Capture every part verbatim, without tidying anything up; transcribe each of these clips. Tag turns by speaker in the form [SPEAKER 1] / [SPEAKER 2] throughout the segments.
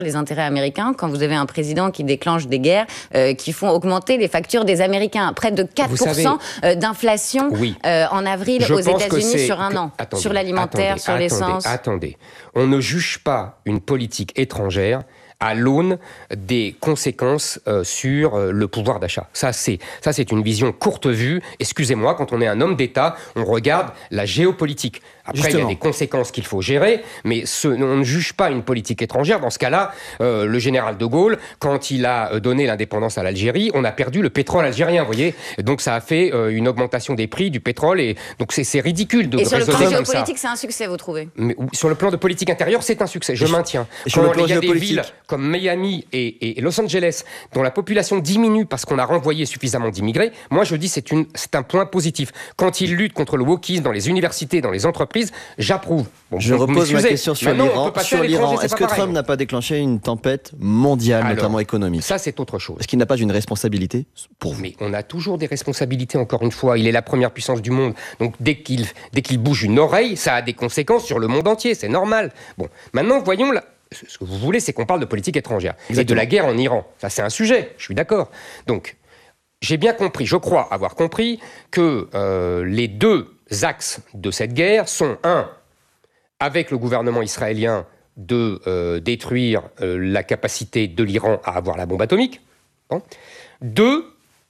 [SPEAKER 1] les intérêts américains quand vous avez un président qui déclenche des guerres euh, qui font augmenter les factures des Américains. Près de quatre pour cent savez, d'inflation oui. euh, en avril Je aux États-Unis sur un que, an. Attendez, sur l'alimentaire, sur l'essence.
[SPEAKER 2] Attendez, on ne juge pas une politique étrangère à l'aune des conséquences euh, sur euh, le pouvoir d'achat. Ça c'est, ça, c'est une vision courte vue. Excusez-moi, quand on est un homme d'État, on regarde la géopolitique. Après, Justement. il y a des conséquences qu'il faut gérer, mais ce, on ne juge pas une politique étrangère. Dans ce cas-là, euh, le général de Gaulle, quand il a donné l'indépendance à l'Algérie, on a perdu le pétrole algérien, vous voyez. Donc ça a fait euh, une augmentation des prix du pétrole, et donc c'est, c'est ridicule de raisonner comme ça. Et sur le plan
[SPEAKER 1] géopolitique, c'est un succès, vous trouvez ?
[SPEAKER 2] Mais, sur le plan de politique intérieure, c'est un succès, je et maintiens.
[SPEAKER 3] Et sur
[SPEAKER 2] quand
[SPEAKER 3] le plan
[SPEAKER 2] il y a des villes
[SPEAKER 3] comme
[SPEAKER 2] Miami et, et Los Angeles, dont la population diminue parce qu'on a renvoyé suffisamment d'immigrés, moi je dis c'est une, c'est un point positif. Quand ils luttent contre le wokisme dans les universités, dans les entreprises, j'approuve.
[SPEAKER 3] Bon, je repose ma question sur
[SPEAKER 2] Maintenant,
[SPEAKER 3] l'Iran. Sur l'Iran, est-ce que pareil. Trump n'a pas déclenché une tempête mondiale, Alors, notamment économique ?
[SPEAKER 2] Ça, c'est autre chose.
[SPEAKER 3] Est-ce qu'il n'a pas une responsabilité pour vous ?
[SPEAKER 2] Mais on a toujours des responsabilités, encore une fois. Il est la première puissance du monde. Donc dès qu'il, dès qu'il bouge une oreille, ça a des conséquences sur le monde entier. C'est normal. Bon, maintenant, voyons là. Ce que vous voulez, c'est qu'on parle de politique étrangère. Exactement. Et de la guerre en Iran. Ça, c'est un sujet, je suis d'accord. Donc, j'ai bien compris, je crois avoir compris, que euh, les deux axes de cette guerre sont, un, avec le gouvernement israélien, de euh, détruire euh, la capacité de l'Iran à avoir la bombe atomique. Bon. Deux,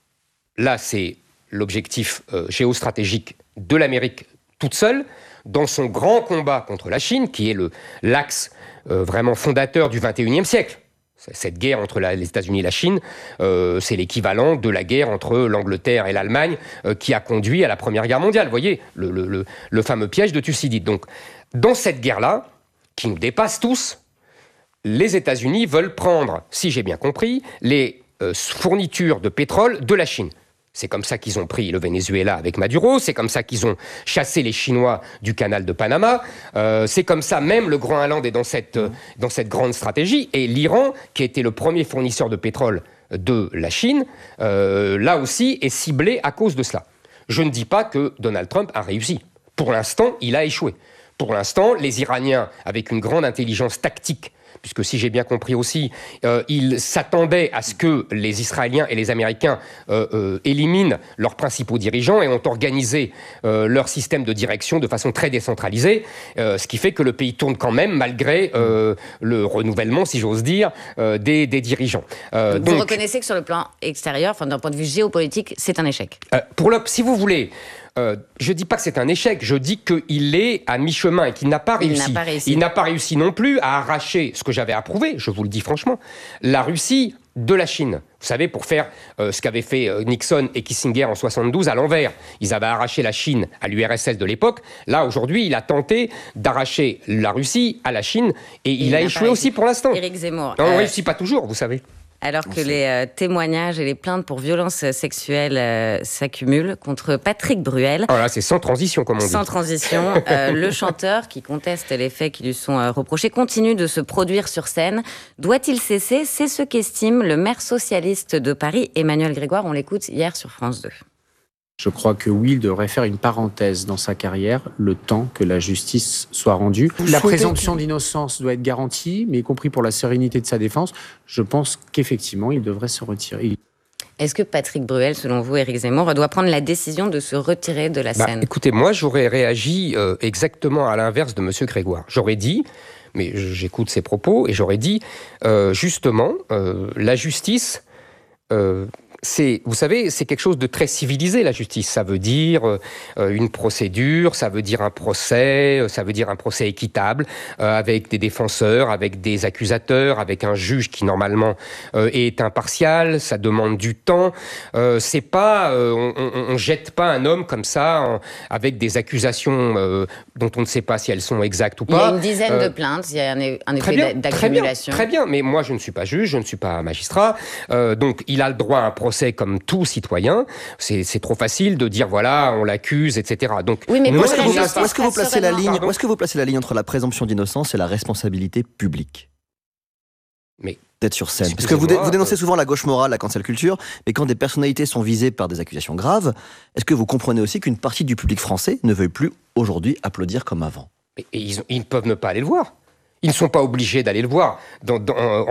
[SPEAKER 2] là, c'est l'objectif euh, géostratégique de l'Amérique toute seule, dans son grand combat contre la Chine, qui est le, l'axe euh, vraiment fondateur du vingt et unième siècle. Cette guerre entre la, les États-Unis et la Chine, euh, c'est l'équivalent de la guerre entre l'Angleterre et l'Allemagne euh, qui a conduit à la Première Guerre mondiale. Vous voyez, le, le, le, le fameux piège de Thucydide. Donc, dans cette guerre-là, qui nous dépasse tous, les États-Unis veulent prendre, si j'ai bien compris, les euh, fournitures de pétrole de la Chine. C'est comme ça qu'ils ont pris le Venezuela avec Maduro, c'est comme ça qu'ils ont chassé les Chinois du canal de Panama, euh, c'est comme ça même le Groenland est dans cette, euh, dans cette grande stratégie, et l'Iran, qui était le premier fournisseur de pétrole de la Chine, euh, là aussi est ciblé à cause de cela. Je ne dis pas que Donald Trump a réussi. Pour l'instant, il a échoué. Pour l'instant, les Iraniens, avec une grande intelligence tactique, puisque si j'ai bien compris aussi, euh, ils s'attendaient à ce que les Israéliens et les Américains euh, euh, éliminent leurs principaux dirigeants et ont organisé euh, leur système de direction de façon très décentralisée, euh, ce qui fait que le pays tourne quand même malgré euh, le renouvellement, si j'ose dire, euh, des, des dirigeants.
[SPEAKER 1] Euh, vous donc, reconnaissez que sur le plan extérieur, enfin, d'un point de vue géopolitique, c'est un échec
[SPEAKER 2] euh, pour le, si vous voulez... Euh, je ne dis pas que c'est un échec, je dis qu'il est à mi-chemin et qu'il n'a pas réussi.
[SPEAKER 1] Il n'a pas réussi.
[SPEAKER 2] Il n'a pas réussi non plus à arracher, ce que j'avais approuvé, je vous le dis franchement, la Russie de la Chine. Vous savez, pour faire euh, ce qu'avaient fait euh, Nixon et Kissinger en soixante-douze à l'envers. Ils avaient arraché la Chine à l'U R S S de l'époque. Là, aujourd'hui, il a tenté d'arracher la Russie à la Chine et il, il a échoué aussi pour l'instant.
[SPEAKER 1] Éric Zemmour.
[SPEAKER 2] On ne euh... réussit pas toujours, vous savez.
[SPEAKER 1] Alors que les euh, témoignages et les plaintes pour violences sexuelles euh, s'accumulent contre Patrick Bruel.
[SPEAKER 2] Oh là, c'est sans transition, comme on dit.
[SPEAKER 1] Sans transition. Euh, le chanteur, qui conteste les faits qui lui sont euh, reprochés, continue de se produire sur scène. Doit-il cesser ? C'est ce qu'estime le maire socialiste de Paris, Emmanuel Grégoire. On l'écoute hier sur France deux.
[SPEAKER 4] Je crois que oui, il devrait faire une parenthèse dans sa carrière, le temps que la justice soit rendue. Vous la présomption d'innocence doit être garantie, mais y compris pour la sérénité de sa défense, je pense qu'effectivement, il devrait se retirer.
[SPEAKER 1] Est-ce que Patrick Bruel, selon vous, Éric Zemmour, doit prendre la décision de se retirer de la
[SPEAKER 2] bah,
[SPEAKER 1] scène ?
[SPEAKER 2] Écoutez, moi, j'aurais réagi euh, exactement à l'inverse de M. Grégoire. J'aurais dit, mais j'écoute ses propos, et j'aurais dit, euh, justement, euh, la justice... Euh, C'est, vous savez, c'est quelque chose de très civilisé, la justice. Ça veut dire euh, une procédure, ça veut dire un procès, euh, ça veut dire un procès équitable, euh, avec des défenseurs, avec des accusateurs, avec un juge qui, normalement, euh, est impartial. Ça demande du temps. Euh, c'est pas... Euh, on, on, on jette pas un homme comme ça, en, avec des accusations euh, dont on ne sait pas si elles sont exactes ou pas.
[SPEAKER 1] Il y a une dizaine euh, de plaintes, il y a un, un effet bien, d'accumulation.
[SPEAKER 2] Très bien, très bien, mais moi, je ne suis pas juge, je ne suis pas magistrat. Euh, donc, il a le droit à un procès comme tout citoyen. C'est, c'est trop facile de dire, voilà, on l'accuse, et cetera. Donc,
[SPEAKER 1] oui, mais
[SPEAKER 3] où est-ce que, vous,
[SPEAKER 1] justice,
[SPEAKER 3] où est-ce que vous placez la ligne,
[SPEAKER 2] Pardon
[SPEAKER 3] où est-ce que vous placez la ligne entre la présomption d'innocence et la responsabilité publique ?
[SPEAKER 2] Mais
[SPEAKER 3] d'être sur scène. Parce que vous, dé- vous dénoncez souvent la gauche morale, la cancel culture, mais quand des personnalités sont visées par des accusations graves, est-ce que vous comprenez aussi qu'une partie du public français ne veuille plus aujourd'hui applaudir comme avant ?
[SPEAKER 2] Et ils, ils peuvent ne pas aller le voir. Ils ne sont pas obligés d'aller le voir. Dans, dans,